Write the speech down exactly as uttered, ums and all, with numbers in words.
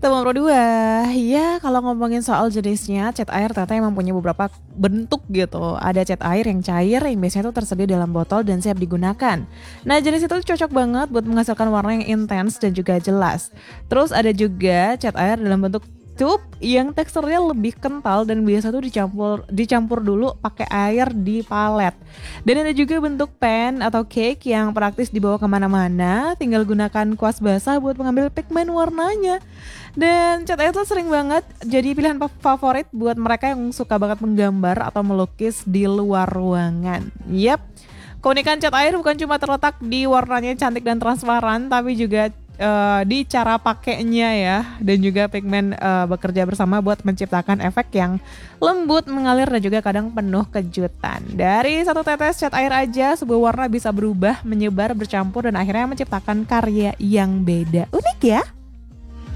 Temu Pro dua, ya kalau ngomongin soal jenisnya, cat air ternyata emang punya beberapa bentuk gitu. Ada cat air yang cair yang biasanya tuh tersedia dalam botol dan siap digunakan. Nah jenis itu cocok banget buat menghasilkan warna yang intens dan juga jelas. Terus ada juga cat air dalam bentuk tube yang teksturnya lebih kental dan biasa tuh dicampur dicampur dulu pakai air di palet. Dan ada juga bentuk pen atau cake yang praktis dibawa kemana-mana, tinggal gunakan kuas basah buat mengambil pigmen warnanya. Dan cat air tuh sering banget jadi pilihan favorit buat mereka yang suka banget menggambar atau melukis di luar ruangan. Yap, keunikan cat air bukan cuma terletak di warnanya cantik dan transparan, tapi juga Uh, di cara pakainya ya, dan juga pigmen uh, bekerja bersama buat menciptakan efek yang lembut, mengalir dan juga kadang penuh kejutan. Dari satu tetes cat air aja sebuah warna bisa berubah, menyebar, bercampur dan akhirnya menciptakan karya yang beda. Unik ya?